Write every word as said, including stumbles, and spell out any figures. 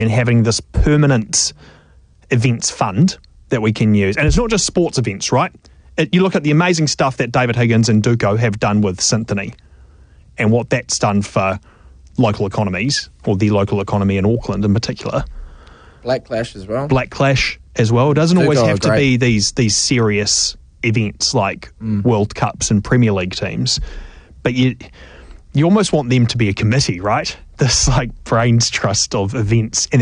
and having this permanent events fund that we can use. And it's not just sports events, right? It, you look at the amazing stuff that David Higgins and Duco have done with Symphony and what that's done for local economies, or the local economy in Auckland in particular. Black Clash as well. Black Clash as well. It doesn't Duco always have are to great. be these these serious events like Mm. World Cups and Premier League teams. But you you almost want them to be a committee, right? This like brains trust of events. And